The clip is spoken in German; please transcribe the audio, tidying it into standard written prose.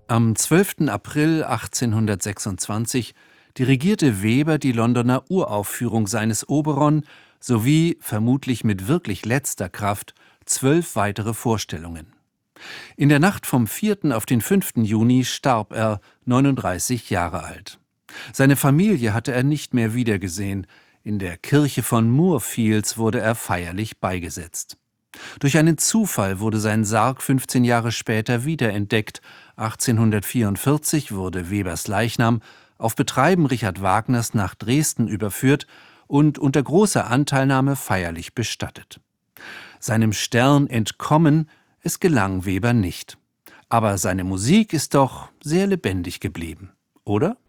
Am 12. April 1826 dirigierte Weber die Londoner Uraufführung seines Oberon sowie, vermutlich mit wirklich letzter Kraft, 12 weitere Vorstellungen. In der Nacht vom 4. auf den 5. Juni starb er, 39 Jahre alt. Seine Familie hatte er nicht mehr wiedergesehen. In der Kirche von Moorfields wurde er feierlich beigesetzt. Durch einen Zufall wurde sein Sarg 15 Jahre später wiederentdeckt. 1844 wurde Webers Leichnam auf Betreiben Richard Wagners nach Dresden überführt und unter großer Anteilnahme feierlich bestattet. Seinem Stern entkommen, es gelang Weber nicht. Aber seine Musik ist doch sehr lebendig geblieben, oder?